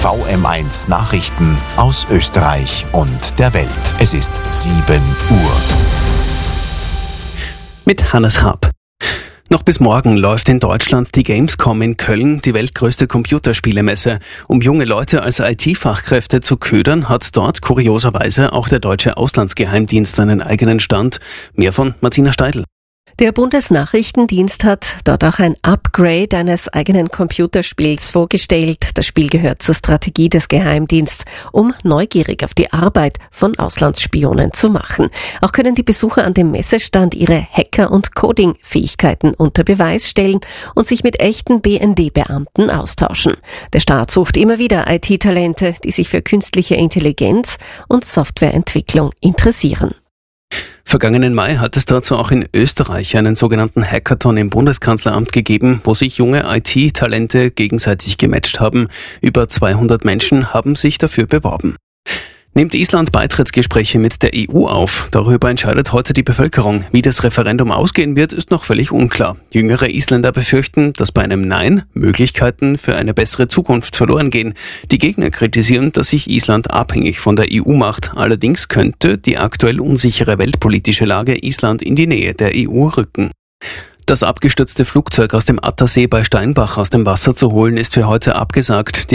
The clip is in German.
VM1 Nachrichten aus Österreich und der Welt. Es ist 7 Uhr. Mit Hannes Haab. Noch bis morgen läuft in Deutschland die Gamescom in Köln, die weltgrößte Computerspielemesse. Um junge Leute als IT-Fachkräfte zu ködern, hat dort kurioserweise auch der deutsche Auslandsgeheimdienst einen eigenen Stand. Mehr von Martina Steidl. Der Bundesnachrichtendienst hat dort auch ein Upgrade eines eigenen Computerspiels vorgestellt. Das Spiel gehört zur Strategie des Geheimdienstes, um neugierig auf die Arbeit von Auslandsspionen zu machen. Auch können die Besucher an dem Messestand ihre Hacker- und Coding-Fähigkeiten unter Beweis stellen und sich mit echten BND-Beamten austauschen. Der Staat sucht immer wieder IT-Talente, die sich für künstliche Intelligenz und Softwareentwicklung interessieren. Vergangenen Mai hat es dazu auch in Österreich einen sogenannten Hackathon im Bundeskanzleramt gegeben, wo sich junge IT-Talente gegenseitig gematcht haben. Über 200 Menschen haben sich dafür beworben. Nimmt Island Beitrittsgespräche mit der EU auf? Darüber entscheidet heute die Bevölkerung. Wie das Referendum ausgehen wird, ist noch völlig unklar. Jüngere Isländer befürchten, dass bei einem Nein Möglichkeiten für eine bessere Zukunft verloren gehen. Die Gegner kritisieren, dass sich Island abhängig von der EU macht. Allerdings könnte die aktuell unsichere weltpolitische Lage Island in die Nähe der EU rücken. Das abgestürzte Flugzeug aus dem Attersee bei Steinbach aus dem Wasser zu holen, ist für heute abgesagt.